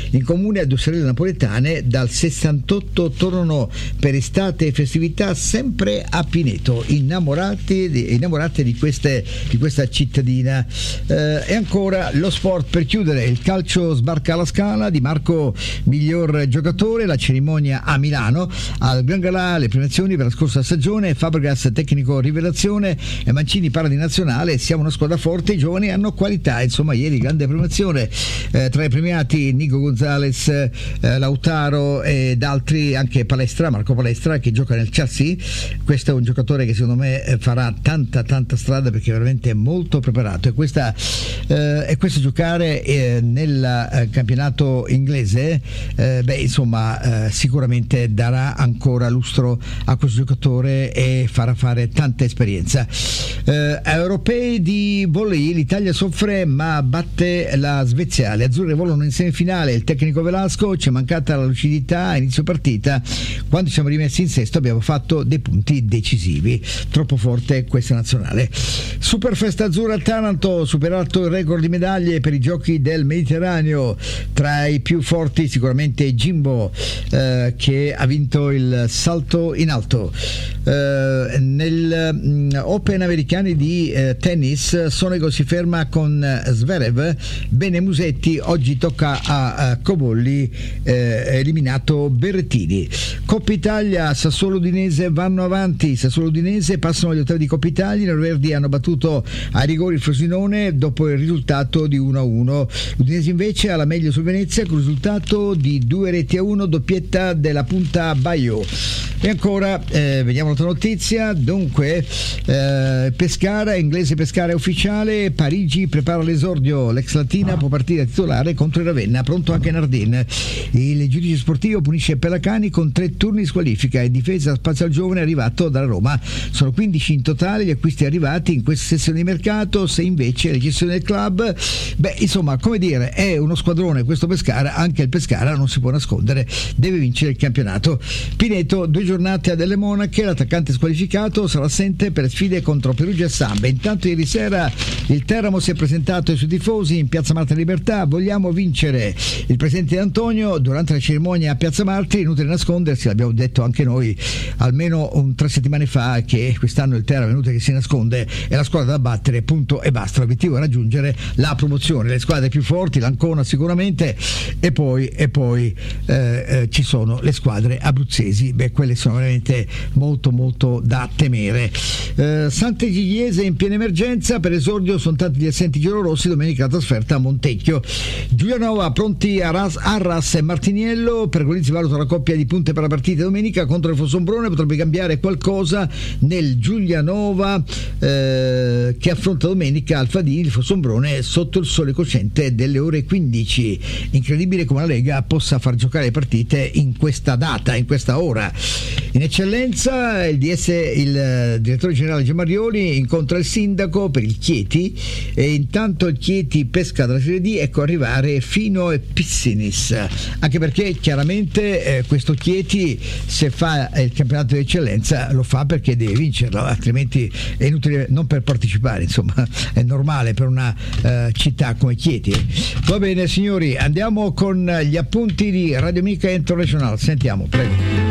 in comune a due sorelle napoletane dal 68 tornano per estate e festività sempre a Pineto, innamorate di questa cittadina. E ancora lo sport per chiudere: il calcio sbarca alla Scala, Di Marco miglior giocatore, la cerimonia a Milano, al Gran Galà le premiazioni per la scorsa stagione, Fabregas tecnico rivelazione e Mancini para di nazionale. Siamo una squadra forte, i giovani hanno qualità, insomma ieri grande premiazione, tra i premiati Nico Gonzalez, Lautaro ed altri, anche Marco Palestra che gioca nel Chelsea. Questo è un giocatore che secondo me farà tanta strada perché è veramente molto preparato, e questo giocare nel campionato inglese sicuramente darà ancora lustro a questo giocatore e farà fare tanta esperienza. Europei di volley, l'Italia soffre ma batte la Svezia, le azzurre volano in semifinale, il tecnico Velasco: ci è mancata la lucidità a inizio partita, quando siamo rimessi in sesto abbiamo fatto dei punti decisivi, troppo forte questa nazionale. Superfesta azzurra a Taranto, superato il record di medaglie per i giochi del Mediterraneo, tra i più forti sicuramente Jimbo, che ha vinto il salto in alto. Nel Open americani di tennis, Sonego si ferma con Zverev, bene Musetti, oggi tocca a Cobolli, eliminato Berrettini. Coppa Italia, Sassuolo Udinese vanno avanti, Sassuolo Udinese passano agli ottavi di Coppa Italia, i neroverdi hanno battuto a rigori il Frosinone dopo il risultato di 1-1, l'Udinese invece ha la meglio su Venezia con il risultato di 2-1, doppietta della punta Baio. E ancora vediamo l'altra notizia, dunque Pescara, inglese Pescara è ufficiale, Parigi prepara l'esordio, l'ex Latina può partire a titolare contro il Ravenna, pronto anche Nardin. Il giudice sportivo punisce Pelacani con 3 turni di squalifica e difesa spazio al giovane arrivato dalla Roma. Sono 15 in totale gli acquisti arrivati in questa sessione di mercato, se invece le gestioni del club, come dire, è uno squadrone questo Pescara, anche il Pescara non si può nascondere, deve vincere il campionato. Pineto, 2 giornate a Delle Monache, l'attaccante squalificato sarà assente per sfide contro Perugia e Samba. Intanto ieri sera il Teramo si è presentato ai suoi tifosi in Piazza Marta Libertà: vogliamo vincere. Il presidente Antonio durante la cerimonia a Piazza Marti, inutile nascondersi, l'abbiamo detto anche noi almeno 3 settimane fa, che quest'anno il Teramo è venuto che si nasconde, è la squadra da battere, punto e basta. L'obiettivo è raggiungere la promozione, le squadre più forti, l'Ancona sicuramente, e poi ci sono le squadre abruzzesi, quelle sono veramente molto da temere. Sant'Egidiese in piena emergenza, per esordio sono tanti gli assenti giallorossi, domenica la trasferta a Montecchio. Giulianova pronti Arras e Martiniello, Pergolizzi valuta la coppia di punte per la partita domenica contro il Fossombrone, potrebbe cambiare qualcosa nel Giulianova che affronta domenica Alfadini, il Fossombrone sotto il sole cosciente delle ore 15. Incredibile come la Lega possa far giocare le partite in questa data, in questa ora. In eccellenza il direttore generale Giamarioli incontra il sindaco per il Chieti, e intanto il Chieti pesca dalla Serie D, ecco arrivare Fino e Pissinis, anche perché chiaramente questo Chieti, se fa il campionato di eccellenza, lo fa perché deve vincerlo, altrimenti è inutile, non per partecipare, insomma è normale per una città come Chieti. Va bene signori, andiamo con gli appunti di Radio Amica International, sentiamo, prego.